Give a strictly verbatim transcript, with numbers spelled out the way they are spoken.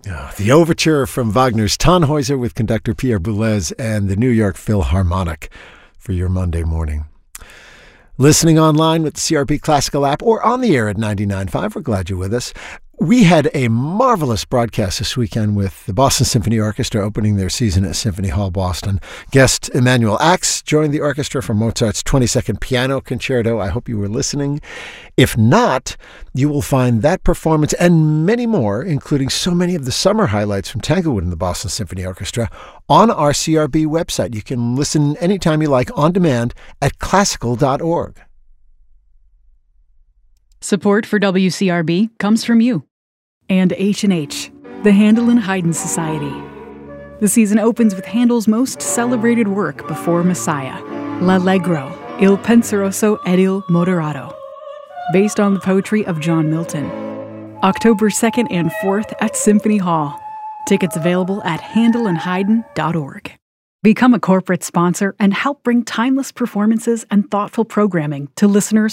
Oh, the overture from Wagner's Tannhäuser with conductor Pierre Boulez and the New York Philharmonic for your Monday morning. Listening online with the C R P Classical app or on the air at ninety-nine point five, we're glad you're with us. We had a marvelous broadcast this weekend with the Boston Symphony Orchestra opening their season at Symphony Hall, Boston. Guest Emanuel Ax joined the orchestra for Mozart's twenty-second Piano Concerto. I hope you were listening. If not, you will find that performance and many more, including so many of the summer highlights from Tanglewood and the Boston Symphony Orchestra, on our C R B website. You can listen anytime you like on demand at classical dot org. Support for W C R B comes from you. And H and H, the Handel and Haydn Society. The season opens with Handel's most celebrated work before Messiah, L'Allegro, Il Penseroso ed il Moderato, based on the poetry of John Milton. October second and fourth at Symphony Hall. Tickets available at handel and haydn dot org. Become a corporate sponsor and help bring timeless performances and thoughtful programming to listeners